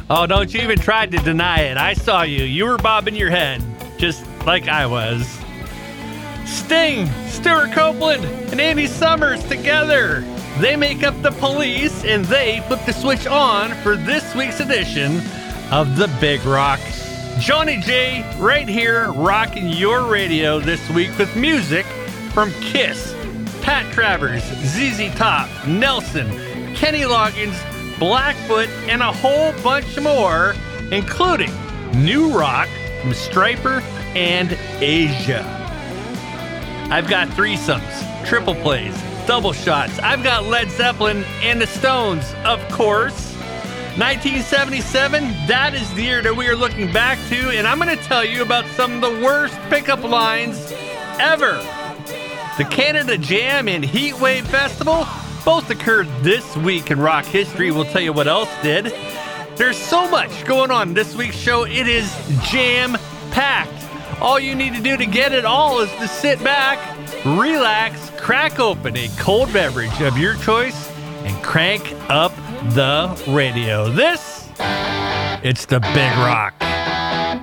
Oh, don't you even try to deny it. I saw you. You were bobbing your head, just like I was. Sting, Stuart Copeland, and Andy Summers together. They make up the Police, and they flip the switch on for this week's edition of The Big Rock. Johnny J right here rocking your radio this week with music from Kiss, Pat Travers, ZZ Top, Nelson, Kenny Loggins, Blackfoot, and a whole bunch more, including new rock from Stryper and Asia. I've got threesomes, triple plays, double shots. I've got Led Zeppelin and the Stones, of course. 1977, that is the year that we are looking back to, and I'm going to tell you about some of the worst pickup lines ever. The Canada Jam and Heatwave Festival both occurred this week in rock history. We'll tell you what else did. There's so much going on in this week's show. It is jam-packed. All you need to do to get it all is to sit back, relax, crack open a cold beverage of your choice, and crank up the radio. It's the Big Rock.